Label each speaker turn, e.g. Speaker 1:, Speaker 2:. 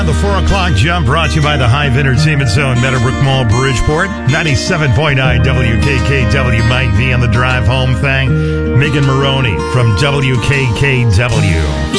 Speaker 1: The 4 o'clock jump brought to you by the Hive Entertainment Zone, Meadowbrook Mall, Bridgeport. 97.9 WKKW might be on the drive home thing. Megan Maroney from WKKW.